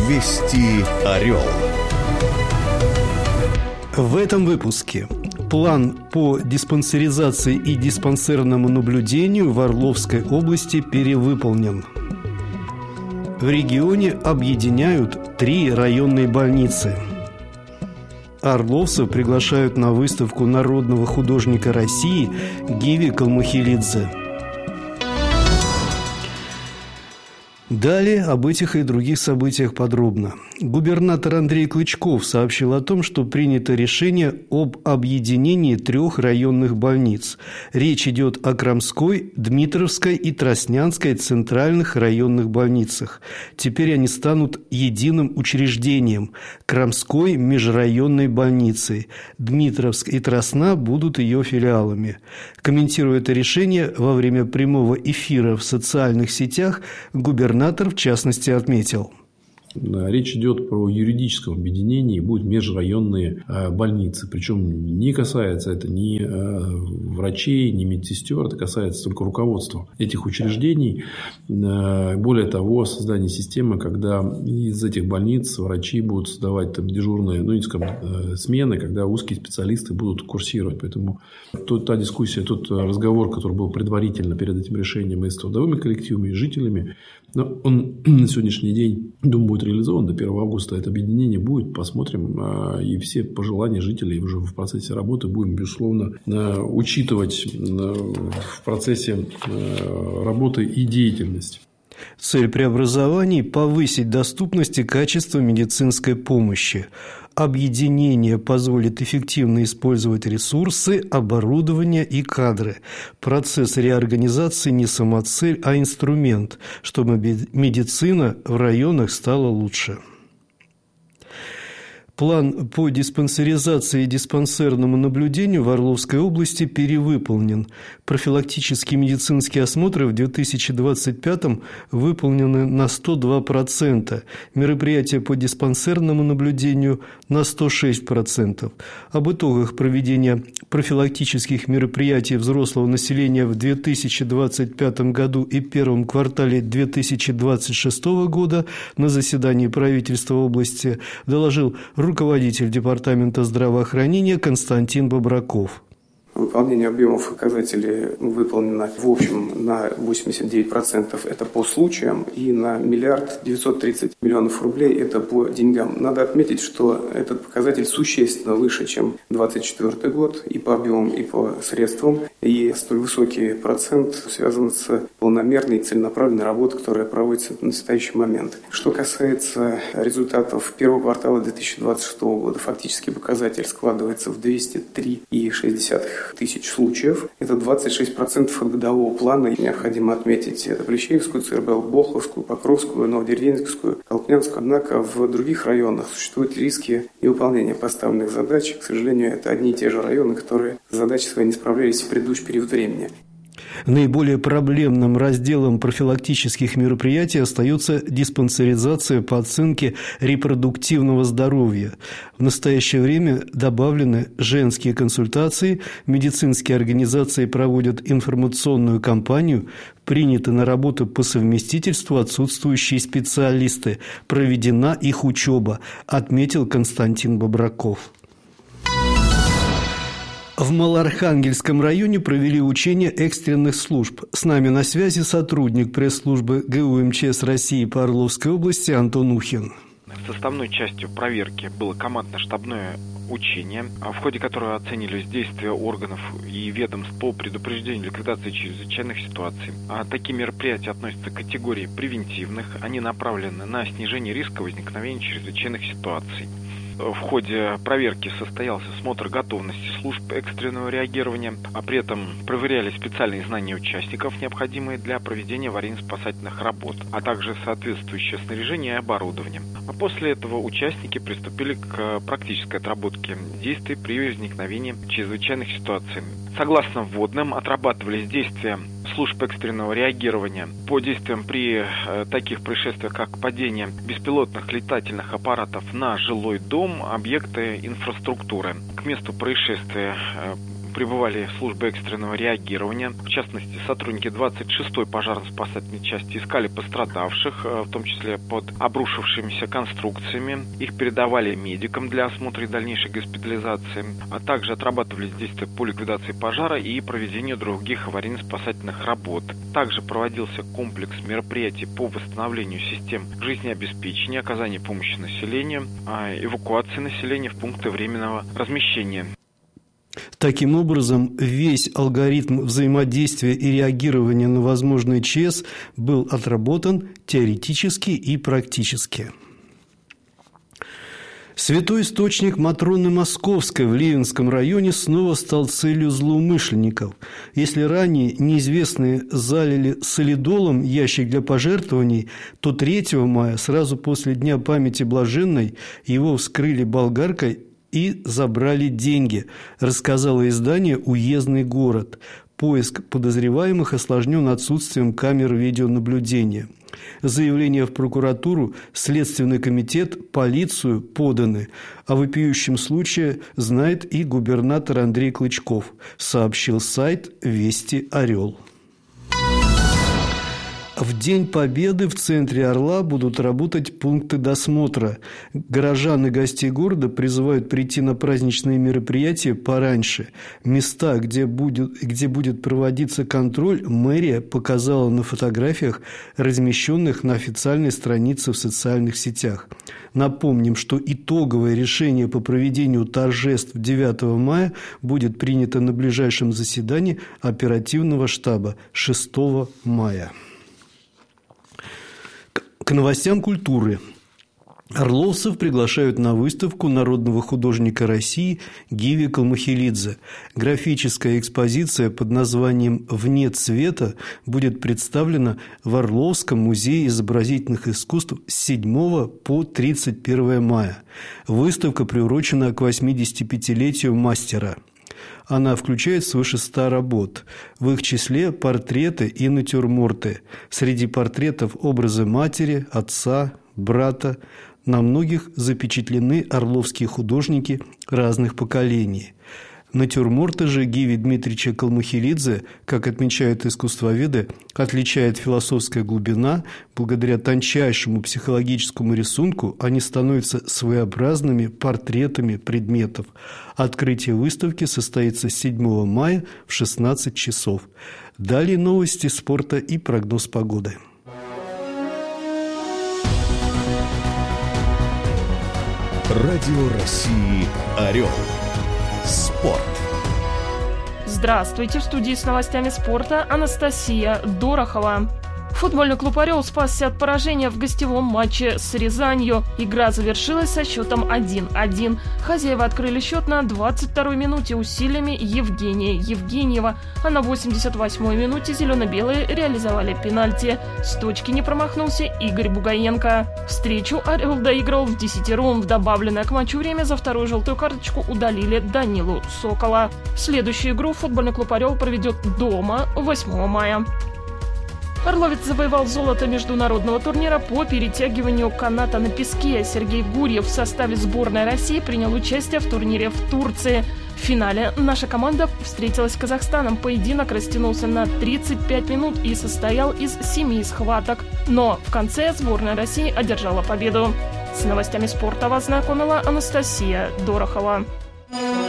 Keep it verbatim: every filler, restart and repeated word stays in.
Вести Орел. В этом выпуске. План по диспансеризации и диспансерному наблюдению в Орловской области перевыполнен. В регионе объединяют три районные больницы. Орловцев приглашают на выставку народного художника России Гиви Калмухилидзе. Далее об этих и других событиях подробно. Губернатор Андрей Клычков сообщил о том, что принято решение об объединении трех районных больниц. Речь идет о Крамской, Дмитровской и Троснянской центральных районных больницах. Теперь они станут единым учреждением – Крамской межрайонной больницей. Дмитровск и Тросна будут ее филиалами. Комментируя это решение во время прямого эфира в социальных сетях, губернатор Губернатор, в частности, отметил. Речь идет про юридическое объединение, будут межрайонные больницы. Причем не касается это ни врачей, ни медсестер, это касается только руководства этих учреждений. Более того, создание системы, когда из этих больниц врачи будут создавать там дежурные, ну, не скажем, смены, когда узкие специалисты будут курсировать. Поэтому тот, та дискуссия, тот разговор, который был предварительно перед этим решением и с трудовыми коллективами, и с жителями, но он на сегодняшний день, думаю, будет реализован. До первого августа это объединение будет. Посмотрим. И все пожелания жителей уже в процессе работы будем, безусловно, учитывать в процессе работы и деятельности. Цель преобразований – повысить доступность и качество медицинской помощи. Объединение позволит эффективно использовать ресурсы, оборудование и кадры. Процесс реорганизации не самоцель, а инструмент, чтобы медицина в районах стала лучше. План по диспансеризации и диспансерному наблюдению в Орловской области перевыполнен. Профилактические медицинские осмотры в две тысячи двадцать пятом выполнены на сто два процента, мероприятия по диспансерному наблюдению на сто шесть процентов. Об итогах проведения профилактических мероприятий взрослого населения в две тысячи двадцать пятом году и первом квартале две тысячи двадцать шестого года на заседании правительства области доложил руководитель департамента здравоохранения Константин Бобраков. Выполнение объемов показателей выполнено в общем на восемьдесят девять процентов, это по случаям, и на миллиард девятьсот тридцать миллионов рублей это по деньгам. Надо отметить, что этот показатель существенно выше, чем двадцать четвёртый год и по объемам, и по средствам. И столь высокий процент связан с полномерной и целенаправленной работой, которая проводится в настоящий момент. Что касается результатов первого квартала две тысячи двадцать шестого года, фактический показатель складывается в двести три целых шесть десятых тысяч случаев. Это двадцать шесть процентов от годового плана. И необходимо отметить это Плещеевскую, ЦРБЛ, Боховскую, Покровскую, Новодеревенскую, Колпнянскую. Однако в других районах существуют риски невыполнения поставленных задач. К сожалению, это одни и те же районы, которые с задачей своей не справлялись в предыдущий период времени. Наиболее проблемным разделом профилактических мероприятий остается диспансеризация по оценке репродуктивного здоровья. В настоящее время добавлены женские консультации, медицинские организации проводят информационную кампанию, приняты на работу по совместительству отсутствующие специалисты, проведена их учеба, отметил Константин Бобраков. В Малоархангельском районе провели учения экстренных служб. С нами на связи сотрудник пресс-службы ГУ МЧС России по Орловской области Антон Ухин. Составной частью проверки было командно-штабное учение, в ходе которого оценились действия органов и ведомств по предупреждению и ликвидации чрезвычайных ситуаций. А такие мероприятия относятся к категории превентивных, они направлены на снижение риска возникновения чрезвычайных ситуаций. В ходе проверки состоялся смотр готовности служб экстренного реагирования, а при этом проверяли специальные знания участников, необходимые для проведения аварийно-спасательных работ, а также соответствующее снаряжение и оборудование. А после этого участники приступили к практической отработке действий при возникновении чрезвычайных ситуаций. Согласно вводным, отрабатывались действия служб экстренного реагирования по действиям при э, таких происшествиях, как падение беспилотных летательных аппаратов на жилой дом, объекты инфраструктуры. К месту происшествия э, прибывали службы экстренного реагирования. В частности, сотрудники двадцать шестой пожарно-спасательной части искали пострадавших, в том числе под обрушившимися конструкциями. Их передавали медикам для осмотра и дальнейшей госпитализации, а также отрабатывались действия по ликвидации пожара и проведению других аварийно-спасательных работ. Также проводился комплекс мероприятий по восстановлению систем жизнеобеспечения, оказания помощи населению, эвакуации населения в пункты временного размещения. Таким образом, весь алгоритм взаимодействия и реагирования на возможный ЧС был отработан теоретически и практически. Святой источник Матроны Московской в Ливенском районе снова стал целью злоумышленников. Если ранее неизвестные залили солидолом ящик для пожертвований, то третьего мая, сразу после Дня памяти Блаженной, его вскрыли болгаркой и забрали деньги, рассказало издание «Уездный город». Поиск подозреваемых осложнен отсутствием камер видеонаблюдения. Заявления в прокуратуру, Следственный комитет, полицию поданы. О вопиющем случае знает и губернатор Андрей Клычков, сообщил сайт «Вести Орел». В День Победы в центре Орла будут работать пункты досмотра. Горожан и гостей города призывают прийти на праздничные мероприятия пораньше. Места, где будет, где будет проводиться контроль, мэрия показала на фотографиях, размещенных на официальной странице в социальных сетях. Напомним, что итоговое решение по проведению торжеств девятого мая будет принято на ближайшем заседании оперативного штаба шестого мая. К новостям культуры. Орловцев приглашают на выставку народного художника России Гиви Калмахилидзе. Графическая экспозиция под названием «Вне цвета» будет представлена в Орловском музее изобразительных искусств с седьмого по тридцать первое мая. Выставка приурочена к восьмидесятипятилетию мастера. Она включает свыше ста работ. В их числе портреты и натюрморты. Среди портретов образы матери, отца, брата. На многих запечатлены орловские художники разных поколений. Натюрморты же Гиви Дмитриевича Калмахилидзе, как отмечают искусствоведы, отличает философская глубина. Благодаря тончайшему психологическому рисунку они становятся своеобразными портретами предметов. Открытие выставки состоится седьмого мая в шестнадцать часов. Далее новости спорта и прогноз погоды. Радио России «Орел». Спорт. Здравствуйте, в студии с новостями спорта Анастасия Дорохова. Футбольный клуб «Орел» спасся от поражения в гостевом матче с Рязанью. Игра завершилась со счетом один один. Хозяева открыли счет на двадцать второй минуте усилиями Евгения Евгеньева, а на восемьдесят восьмой минуте зелено-белые реализовали пенальти. С точки не промахнулся Игорь Бугаенко. Встречу «Орел» доиграл в десятером. В добавленное к матчу время за вторую желтую карточку удалили Данилу Сокола. Следующую игру футбольный клуб «Орел» проведет дома восьмого мая. Орловец завоевал золото международного турнира по перетягиванию каната на песке. Сергей Гурьев в составе сборной России принял участие в турнире в Турции. В финале наша команда встретилась с Казахстаном. Поединок растянулся на тридцать пять минут и состоял из семи схваток. Но в конце сборная России одержала победу. С новостями спорта вас знакомила Анастасия Дорохова.